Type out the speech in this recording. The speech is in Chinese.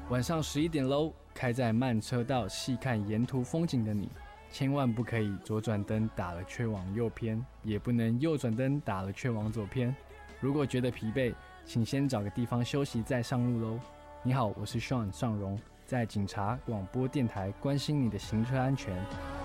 晚上11点喽，开在慢车道细看沿途风景的你，千万不可以左转灯打了却往右偏，也不能右转灯打了却往左偏。如果觉得疲惫，请先找个地方休息再上路喽。你好，我是 Sean 尚荣，在警察广播电台关心你的行车安全。